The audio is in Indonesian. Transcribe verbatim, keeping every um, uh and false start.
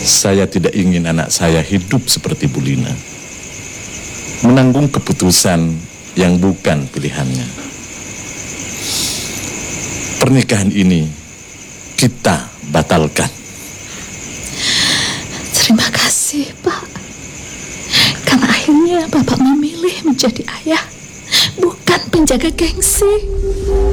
Saya tidak ingin anak saya hidup seperti Bu Lina, menanggung keputusan yang bukan pilihannya. Pernikahan ini kita batalkan. Terima kasih, Pak. Karena akhirnya Bapak memilih menjadi ayah, bukan penjaga gengsi.